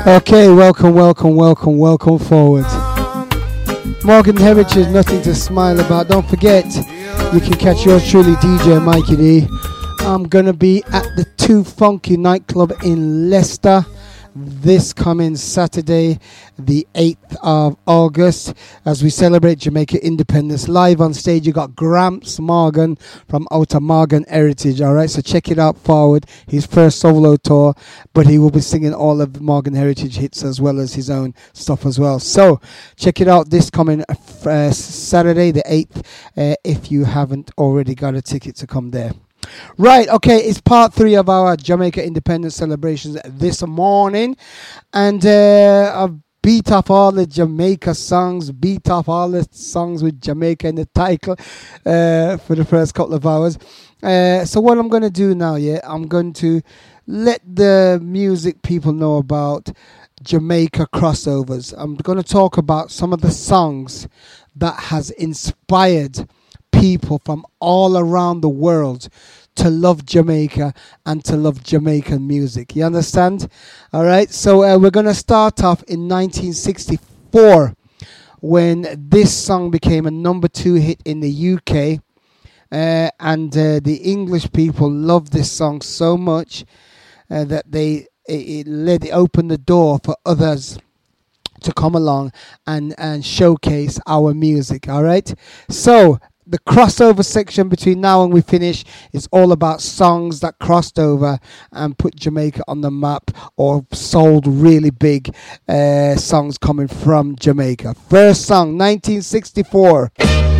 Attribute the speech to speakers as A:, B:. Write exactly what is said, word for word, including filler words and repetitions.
A: Okay, welcome, welcome, welcome, welcome forward. Morgan Heritage, nothing to smile about. Don't forget, you can catch yours truly, D J Mikey D. I'm gonna be at the Too Funky nightclub in Leicester this coming Saturday, the eighth of August, as we celebrate Jamaica independence. Live on stage, you got Gramps Morgan from Outer Morgan Heritage. All right, so check it out forward. His first solo tour, but he will be singing all of Morgan Heritage hits as well as his own stuff as well. So check it out this coming uh, Saturday, the eighth, uh, if you haven't already got a ticket to come there. Right, okay, it's part three of our Jamaica independence celebrations this morning, and uh, I've beat off all the Jamaica songs, beat off all the songs with Jamaica in the title uh, for the first couple of hours. Uh, so what I'm going to do now, yeah, I'm going to let the music people know about Jamaica crossovers. I'm going to talk about some of the songs that has inspired people from all around the world to love Jamaica and to love Jamaican music. You understand? All right. So uh, we're going to start off in nineteen sixty-four when this song became a number two hit in the U K. Uh, and uh, the English people loved this song so much uh, that they it, it led it opened the door for others to come along and, and showcase our music. All right. So the crossover section between now and we finish is all about songs that crossed over and put Jamaica on the map or sold really big uh, songs coming from Jamaica. First song, nineteen sixty-four.